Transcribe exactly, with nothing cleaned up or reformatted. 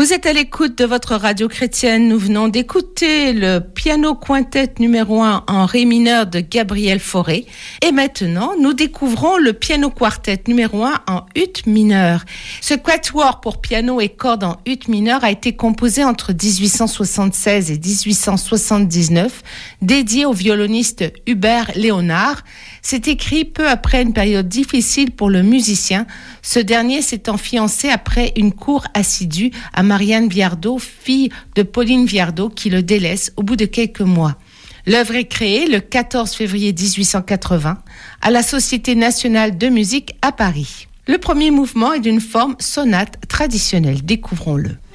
Vous êtes à l'écoute de votre radio chrétienne. Nous venons d'écouter le piano quintet numéro un en ré mineur de Gabriel Fauré. Et maintenant, nous découvrons le piano quartet numéro un en ut mineur. Ce quatuor pour piano et cordes en ut mineur a été composé entre dix-huit cent soixante-seize et dix-huit cent soixante-dix-neuf, dédié au violoniste Hubert Léonard. C'est écrit peu après une période difficile pour le musicien, ce dernier s'étant fiancé après une cour assidue à Marianne Viardot, fille de Pauline Viardot, qui le délaisse au bout de quelques mois. L'œuvre est créée le quatorze février dix-huit cent quatre-vingts à la Société nationale de musique à Paris. Le premier mouvement est d'une forme sonate traditionnelle. Découvrons-le.